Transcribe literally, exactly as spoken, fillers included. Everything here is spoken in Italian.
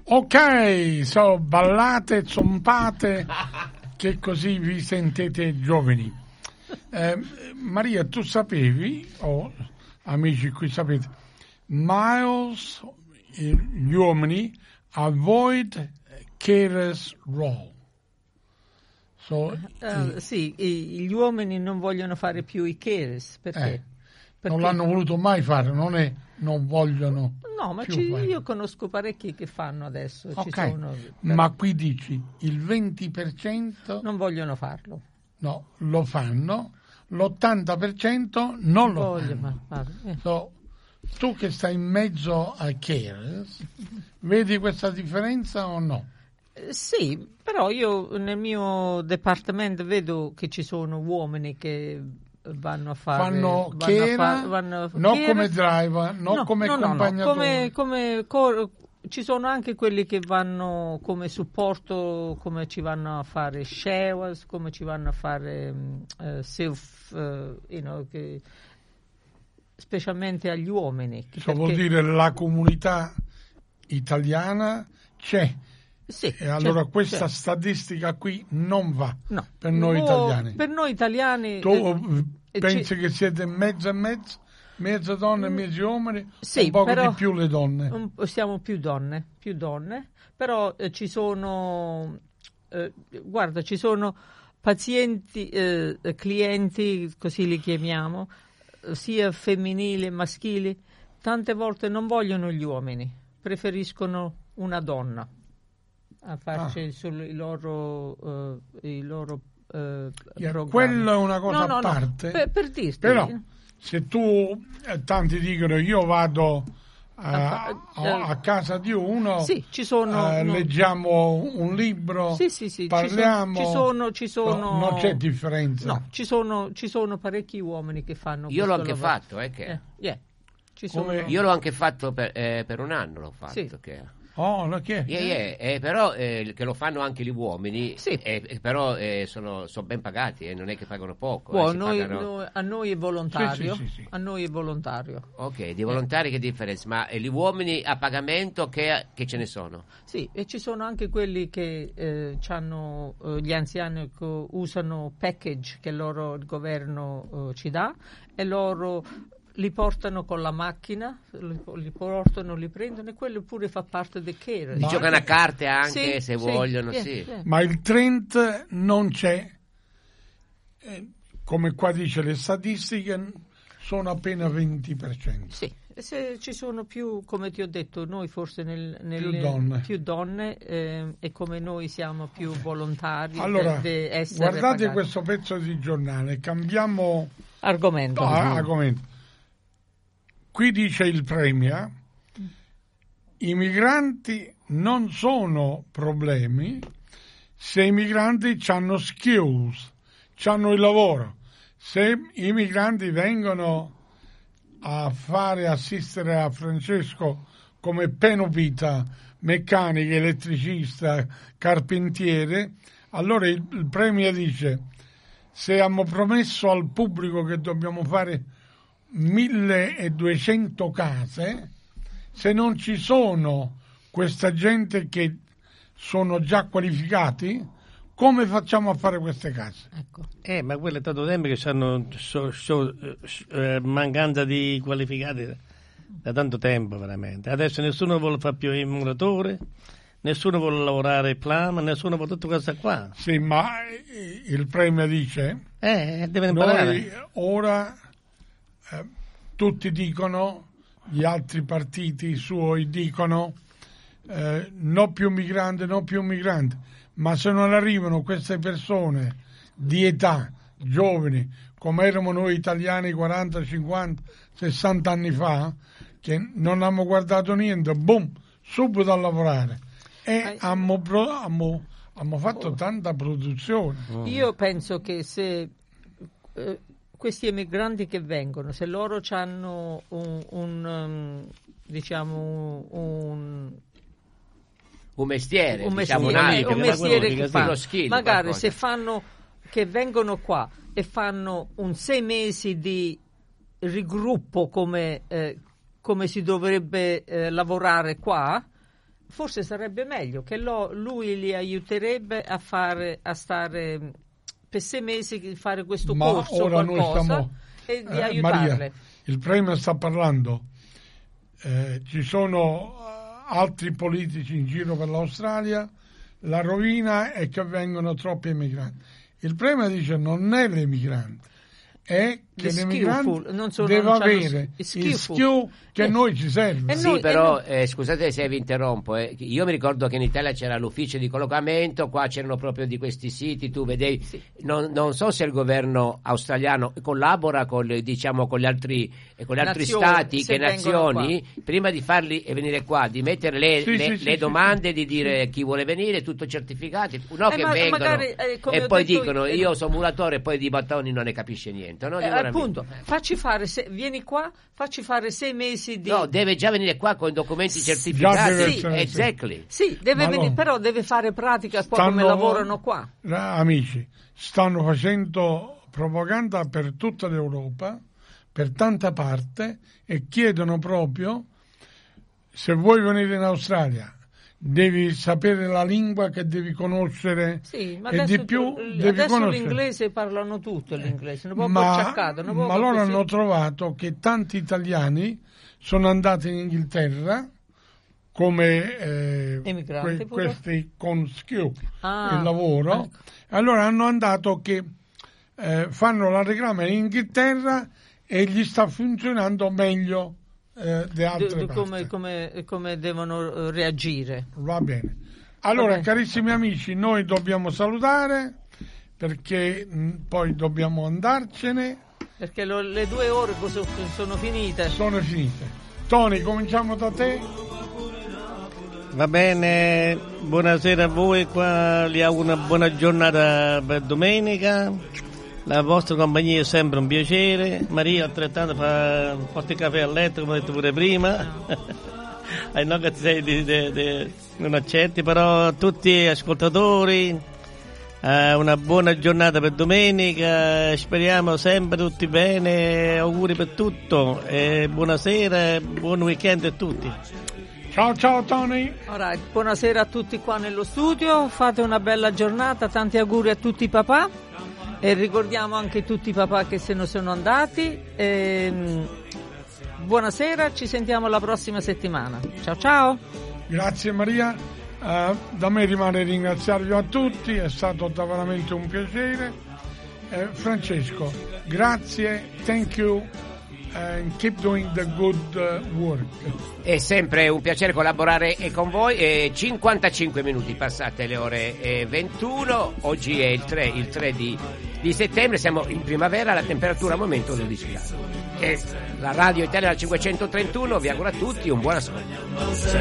Ok, so ballate, zompate, che così vi sentite giovani. Eh, Maria, tu sapevi, o oh, amici qui sapete, Miles, gli uomini, avoid carers role. So, uh, i, sì, i, gli uomini non vogliono fare più i carers, perché? Eh, perché? Non l'hanno voluto mai fare, non è non vogliono. No, ma più ci, fare. io conosco parecchi che fanno adesso. Ok, ci sono, però, ma qui dici il venti per cento non vogliono farlo. No, lo fanno, l'ottanta per cento non lo Voglio, fanno. ma, ma, eh. So, tu che stai in mezzo ai carers, vedi questa differenza o no? Eh, sì, però io nel mio departamento vedo che ci sono uomini che vanno a fare Fanno vanno care, a far, vanno, non care, come driver, non no, come no, no, no, accompagnatori. come, come cor- ci sono anche quelli che vanno come supporto, come ci vanno a fare showers, come ci vanno a fare uh, self, uh, you know, che, specialmente agli uomini. Ciò vuol dire la comunità italiana c'è. Sì, e allora c'è, questa c'è. statistica qui non va No. per noi Oh, italiani. Per noi italiani Tu eh, pensi ci... che siete mezzo e mezzo? Mezzo donne e mezzo uomini? Sì, un po' però, di più le donne? Un, siamo più donne, più donne, però eh, ci sono, eh, guarda, ci sono pazienti, eh, clienti, così li chiamiamo, eh, sia femminili che maschili, tante volte non vogliono gli uomini, preferiscono una donna a farci ah. sul, i loro, uh, i loro uh, yeah, programmi. Quello è una cosa no, no, a parte. No, per, per dirti. Però se tu, eh, tanti dicono io vado a, a, a casa di uno, sì, ci sono, eh, no. leggiamo un libro, sì, sì, sì, parliamo, ci sono, ci sono, no, non c'è differenza. No, ci sono, ci sono parecchi uomini che fanno io l'ho questo anche lavoro. fatto, eh, che... Eh, yeah. Ci sono... Io l'ho anche fatto per, eh, per un anno, l'ho fatto. Sì. Che... Oh, lo che? Yeah, yeah. Eh, però eh, che lo fanno anche gli uomini, sì. eh, però eh, sono, sono ben pagati e eh, non è che pagano poco. Well, eh, noi, pagano... noi, a noi è volontario. Sì, sì, sì, sì. A noi è volontario. Ok, di volontari eh. che differenza? Ma eh, gli uomini a pagamento che, che ce ne sono? Sì, e ci sono anche quelli che eh, c'hanno, eh, gli anziani che usano package che loro, il governo eh, ci dà e loro li portano con la macchina, li, li portano, li prendono e quello pure fa parte del care. Li giocano a carte anche sì, se sì, vogliono, yeah, sì. Yeah. Ma il trend non c'è. Eh, come qua dice le statistiche sono appena venti per cento. Sì, se ci sono più, come ti ho detto, noi forse nel, nel, più donne, più donne eh, e come noi siamo più volontari. Allora, de, de essere guardate pagati. questo pezzo di giornale, cambiamo argomento. No, argomento. Qui dice il Premier, i migranti non sono problemi se i migranti hanno skills, hanno il lavoro. Se i migranti vengono a fare assistere a Francesco come penopita, meccanico, elettricista, carpentiere, allora il, il Premier dice se abbiamo promesso al pubblico che dobbiamo fare milleduecento case, se non ci sono questa gente che sono già qualificati, come facciamo a fare queste case? Ecco. Eh, ma quello è tanto tempo che hanno so, so, eh, mancanza di qualificati da tanto tempo veramente. Adesso nessuno vuole fare più il muratore, nessuno vuole lavorare il plama, nessuno vuole tutta questa qua. Sì, ma il Premier dice eh, deve imparare. Noi ora eh, tutti dicono, gli altri partiti suoi dicono eh, no più migranti, no più migranti, ma se non arrivano queste persone di età, giovani, come erano noi italiani quaranta, cinquanta, sessanta anni fa, che non abbiamo guardato niente, boom, subito a lavorare. E abbiamo, abbiamo, abbiamo fatto tanta produzione. Io penso che se eh, questi emigranti che vengono, se loro hanno un, un um, diciamo un un mestiere, un diciamo mestiere, un, un mestiere che fanno, skill, magari qualcosa. Se fanno che vengono qua e fanno un sei mesi di rigruppo come, eh, come si dovrebbe eh, lavorare qua, forse sarebbe meglio che lo, lui li aiuterebbe a fare a stare per sei mesi, fare questo Ma corso ora qualcosa noi stiamo, e di eh, aiutarle. Maria, il Premier sta parlando, eh, ci sono altri politici in giro per l'Australia, la rovina è che vengono troppi emigranti. Il Premier dice non è l'emigrante, è che l'emigrante non sono, deve non avere il skill che a noi ci serve. Sì, noi, però eh, scusate se vi interrompo, eh. Io mi ricordo che in Italia c'era l'ufficio di collocamento, qua c'erano proprio di questi siti, tu vedevi, sì. non, non so se il governo australiano collabora con, diciamo, con gli altri, eh, con gli altri Nazioni, stati, che nazioni, qua. Prima di farli venire qua, di mettere le, sì, le, sì, le sì, domande, sì. di dire sì. chi vuole venire, tutto certificati, no, eh, che ma, vengono magari, eh, e poi detto, dicono eh, io sono muratore e poi di battoni non ne capisce niente, no? Eh, appunto, facci fare, se, vieni qua, facci fare sei mesi di... No, deve già venire qua con i documenti certificati. Sì, exactly. Sì, deve allora, venire, però deve fare pratica qua stanno, come lavorano qua. Amici, stanno facendo propaganda per tutta l'Europa, per tanta parte, e chiedono proprio, se vuoi venire in Australia, devi sapere la lingua che devi conoscere, sì, ma e adesso, di più devi adesso conoscere. L'inglese parlano tutto l'inglese, non ma, acciaccato, non ma loro hanno trovato che tanti italiani sono andati in Inghilterra come eh, que, questi con skill, ah, il lavoro, ecco. Allora hanno andato che eh, fanno la reclama in Inghilterra e gli sta funzionando meglio Eh, di altre d- d- come, come, come devono reagire. Va bene. Allora, Va bene. Carissimi amici, noi dobbiamo salutare perché mh, poi dobbiamo andarcene. Perché lo, le due ore sono, sono finite. Sono finite. Tony, cominciamo da te. Va bene, buonasera a voi, qua vi auguro una buona giornata per domenica. La vostra compagnia è sempre un piacere. Maria altrettanto fa porti il caffè a letto, come ho detto pure prima. No. Non che sei di, di, di, non accetti, però a tutti gli ascoltatori eh, una buona giornata per domenica. Speriamo sempre tutti bene. Auguri per tutto. E buonasera e buon weekend a tutti. Ciao ciao Tony. Right. Buonasera a tutti qua nello studio. Fate una bella giornata. Tanti auguri a tutti i papà. E ricordiamo anche tutti i papà che se ne sono andati. E, buonasera, ci sentiamo la prossima settimana. Ciao ciao. Grazie Maria. Uh, da me rimane ringraziarvi a tutti, è stato veramente un piacere. Uh, Francesco, grazie, thank you. And keep doing the good uh, work. È sempre un piacere collaborare con voi. E cinquantacinque minuti passate le ore ventuno. Oggi è il tre, il tre di, di settembre. Siamo in primavera, la temperatura al momento dodici gradi. E la Radio Italia cinquecentotrentuno vi augura a tutti un buon ascolto.